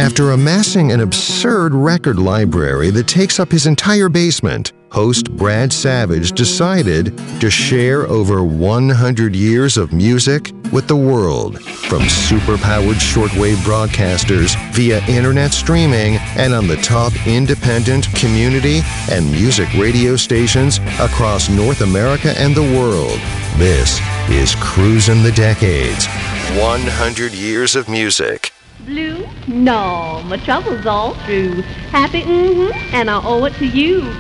After amassing an absurd record library that takes up his entire basement, host Brad Savage decided to share over 100 years of music with the world, from super-powered shortwave broadcasters via internet streaming and on the top independent, community, and music radio stations across North America and the world. This is Cruisin' the Decades. 100 years of music. Blue? No, my trouble's all through. Happy? And I owe it to you.